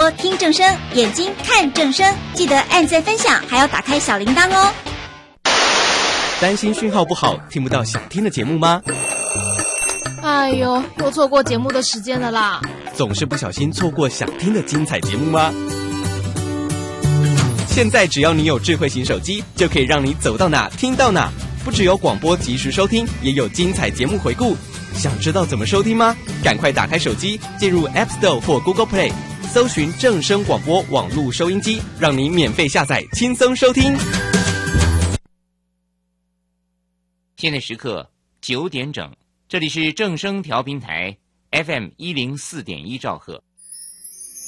朵听正声，眼睛看正声，记得按赞分享，还要打开小铃铛哦。 担心讯号不好，听不到想听的节目吗？ 哎呦，又错过节目的时间了啦！ 总是不小心错过想听的精彩节目吗？现在只要你有智慧型手机，就可以让你走到哪听到哪。不只有广播及时收听，也有精彩节目回顾。想知道怎么收听吗？赶快打开手机，进入 App Store 或 Google Play， 搜寻正声广播网络收音机，让你免费下载，轻松收听。 现在时刻9点整，这里是正声调频台 FM104.1兆赫。